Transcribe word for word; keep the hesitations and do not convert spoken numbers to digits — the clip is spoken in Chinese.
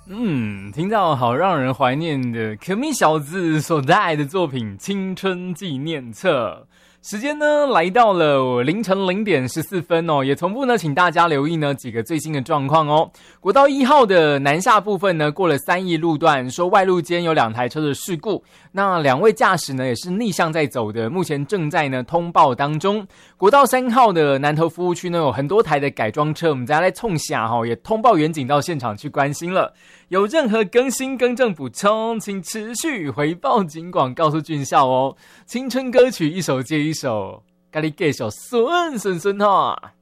嗯，听到好让人怀念的可米小子所带来的作品《青春纪念册》。时间呢来到了凌晨零点十四分哦，也同步呢，请大家留意呢几个最新的状况哦。国道一号的南下部分呢，过了三义路段，说外路间有两台车的事故，那两位驾驶呢也是逆向在走的，目前正在呢通报当中。国道三号的南投服务区呢，有很多台的改装车，我们再来冲下哈，也通报远警到现场去关心了。有任何更新、更正、补充，请持续回报警广，告诉俊孝哦。青春歌曲一首接一首，咖喱给手顺顺顺哈。